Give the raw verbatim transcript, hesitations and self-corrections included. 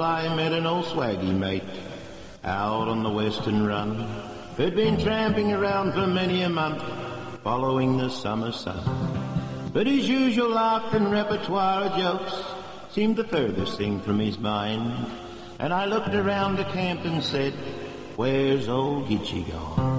I met an old swaggy mate out on the western run, who'd been tramping around for many a month, following the summer sun. But his usual laugh and repertoire of jokes seemed the furthest thing from his mind, and I looked around the camp and said, "Where's old Gitchy gone?"